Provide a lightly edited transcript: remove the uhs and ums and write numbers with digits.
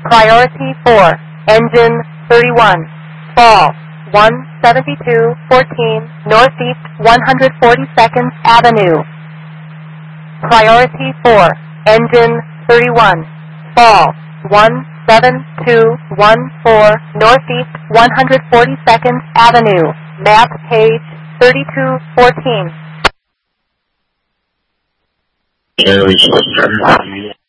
Priority 4, engine 31, fall 17214 Northeast 142nd Avenue. Priority 4, engine 31, fall 17214 Northeast 142nd Avenue. Map page 3214.